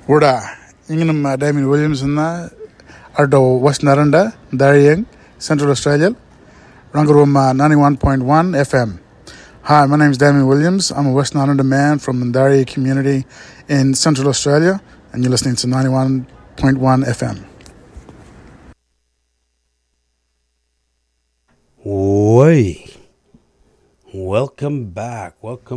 Wurda, Ingham Damien Williams in the Ardo West Naranda, Darien, Central Australia, Rangarum 91.1 FM. Hi, my name is Damien Williams. I'm a West Naranda man from the Darien community in Central Australia, and you're listening to 91.1 FM. Oi. Welcome back.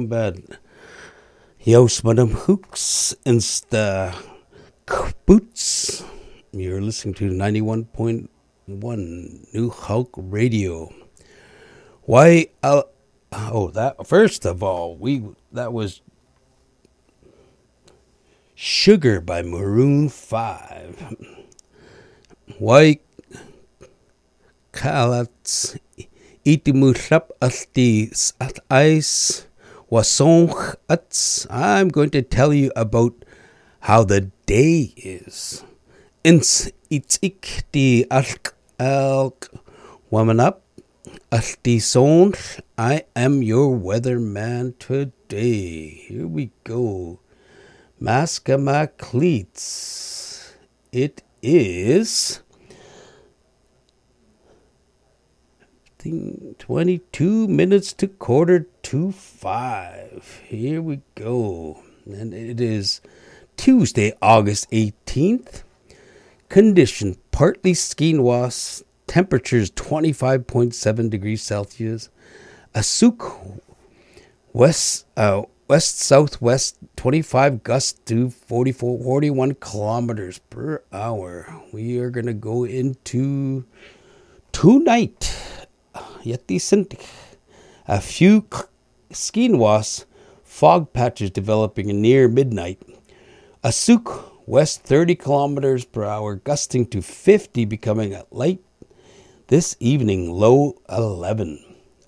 Joost Madam Hooks insta boots. You're listening to 91.1 New Hulk Radio. First of all, that was Sugar by Maroon 5. Why kalats itimuslap asti at ice wasong ats. I'm going to tell you about how the day is. Ins itik di alk woman up asti son. I am your weatherman today. Here we go. Maskama cleats. It is 22 minutes to 4:45. Here we go. And it is Tuesday, August 18th. Condition partly skinwas. Temperatures 25.7 degrees Celsius. Asuk west-southwest 25 gusts to 41 kilometers per hour. We are going to go into tonight. Yet decent. A few skinwas, fog patches developing near midnight. Asuk west 30 kilometers per hour, gusting to 50, becoming at light this evening, low 11.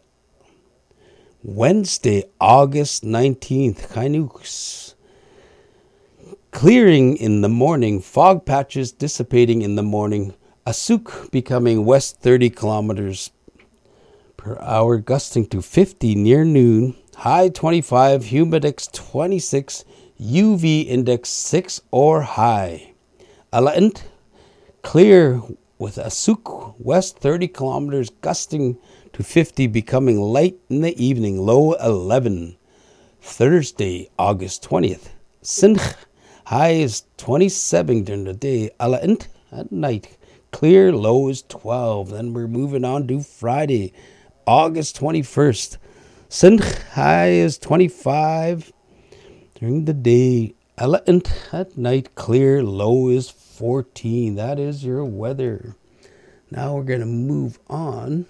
Wednesday, August 19th, Kainuks. Clearing in the morning, fog patches dissipating in the morning. Asuk becoming west 30 kilometers per hour, gusting to 50 near noon. High 25, humidex 26, UV index 6 or high. Alaint, clear with Asuk west 30 kilometers, gusting to 50, becoming light in the evening, low 11. Thursday, August 20th. Sinch, high is 27 during the day. Alaint, at night, clear, low is 12. Then we're moving on to Friday, August 21st. Sinch, high is 25 during the day. Alaint, at night, clear, low is 14. That is your weather. Now we're going to move on.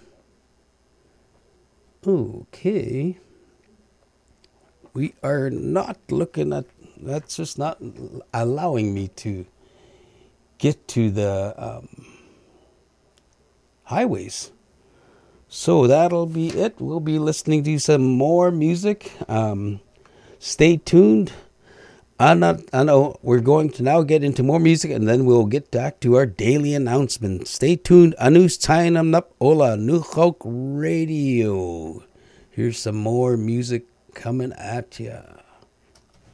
Okay. We are not looking at, that's just not allowing me to get to the highways. So that'll be it. We'll be listening to some more music. Stay tuned. I know we're going to now get into more music, and then we'll get back to our daily announcement. Stay tuned. Anus Tainam Nap Ola New Hulk Radio. Here's some more music coming at ya.